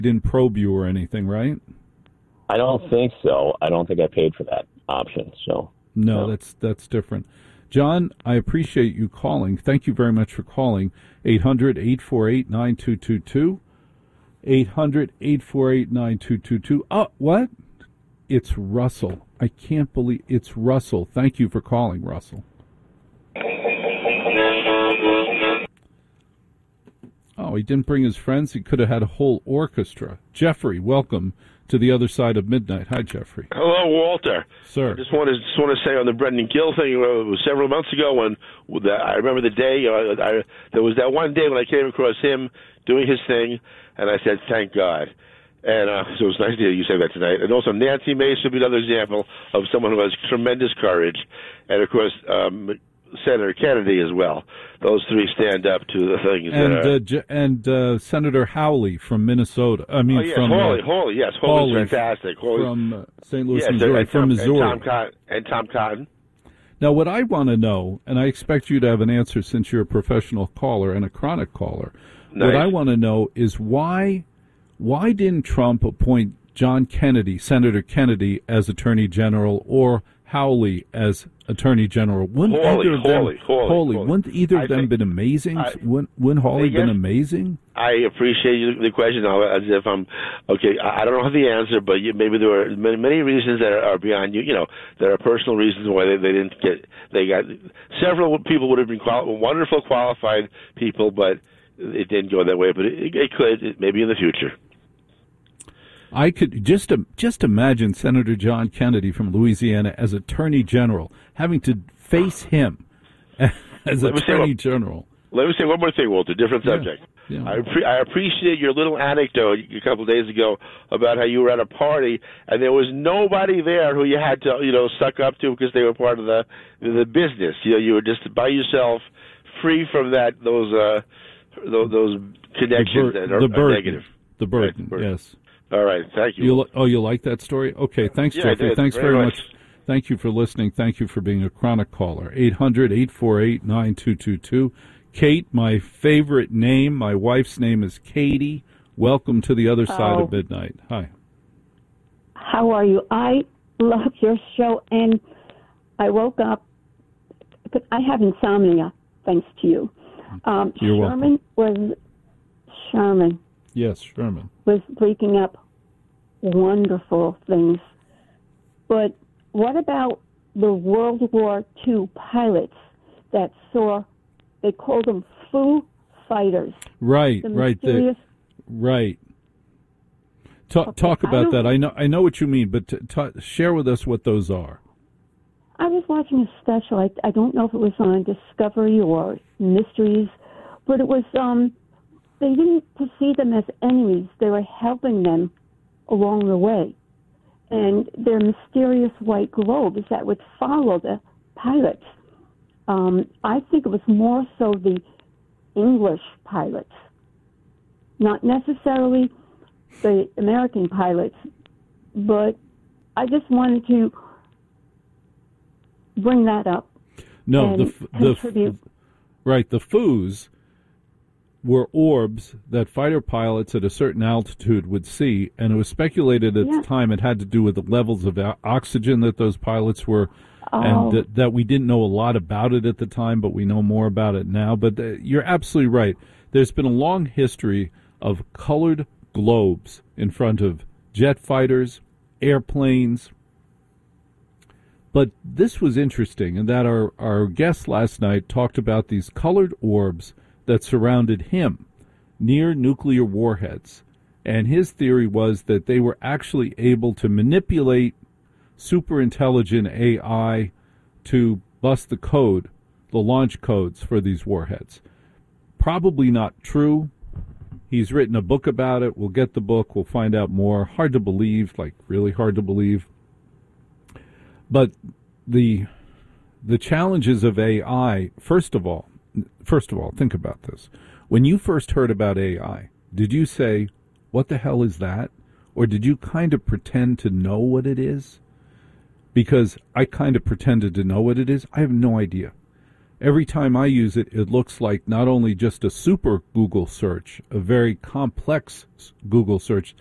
didn't probe you or anything, right? I don't think so. I don't think I paid for that option. So no. That's different. John, I appreciate you calling. Thank you very much for calling. 800-848-9222. 800-848-9222. Oh, what? It's Russell. I can't believe it's Russell. Thank you for calling, Russell. Oh, he didn't bring his friends. He could have had a whole orchestra. Jeffrey, welcome to the other side of midnight. Hi, Jeffrey. Hello, Walter. Sir. I just want to say on the Brendan Gill thing, it was several months ago when I remember the day. There was that one day when I came across him doing his thing, and I said, thank God. And so it was nice to hear you say that tonight. And also, Nancy Mace would be another example of someone who has tremendous courage. And, of course, Senator Kennedy as well. Those three stand up to the things. And Senator Hawley from Minnesota. I mean, yes, from Hawley, yes, Hawley's fantastic. From St. Louis, yes, Missouri, from Missouri. And Tom Cotton. Now, what I want to know, and I expect you to have an answer since you're a professional caller and a chronic caller. Nice. What I want to know is why didn't Trump appoint John Kennedy, Senator Kennedy, as Attorney General, or Hawley as Attorney General? Wouldn't either of them been amazing? Wouldn't Hawley been amazing? I appreciate the question. As if I'm okay. I don't know the answer, but maybe there were many reasons that are beyond you. You know, there are personal reasons why they didn't get. They got several people would have been wonderful, qualified people, but it didn't go that way. But it could maybe in the future. I could just imagine Senator John Kennedy from Louisiana as Attorney General, having to face him as Attorney General. Let me say one more thing, Walter. Different subject. Yeah. I appreciate your little anecdote a couple of days ago about how you were at a party and there was nobody there who you had to suck up to because they were part of the business. You were just by yourself, free from those connections that are negative. The burden, yes. All right, thank you. You like that story? Okay, thanks, Jeffrey. Thanks very much. Thank you for listening. Thank you for being a chronic caller. 800-848-9222. Kate, my favorite name. My wife's name is Katie. Welcome to the other side of midnight. Hi. How are you? I love your show, and I woke up. I have insomnia, thanks to you. You're welcome. Sherman. Yes, Sherman. Was breaking up wonderful things. But what about the World War II pilots that they called them Foo Fighters? Right. Talk about that. I know what you mean, but share with us what those are. I was watching a special. I don't know if it was on Discovery or Mysteries, but it was, they didn't perceive them as enemies. They were helping them along the way. And their mysterious white globes that would follow the pilots. I think it was more so the English pilots, not necessarily the American pilots, but I just wanted to bring that up. No, the Foos were orbs that fighter pilots at a certain altitude would see, and it was speculated at the time it had to do with the levels of oxygen that those pilots were, and that we didn't know a lot about it at the time, but we know more about it now. But you're absolutely right. There's been a long history of colored globes in front of jet fighters, airplanes. But this was interesting in that our guest last night talked about these colored orbs that surrounded him near nuclear warheads. And his theory was that they were actually able to manipulate super intelligent AI to bust the code, the launch codes for these warheads. Probably not true. He's written a book about it. We'll get the book. We'll find out more. Hard to believe, like really hard to believe. But the challenges of AI, first of all, think about this. When you first heard about AI, did you say, what the hell is that? Or did you kind of pretend to know what it is? Because I kind of pretended to know what it is. I have no idea. every time I use it, it looks like not only just a super Google search, a very complex Google search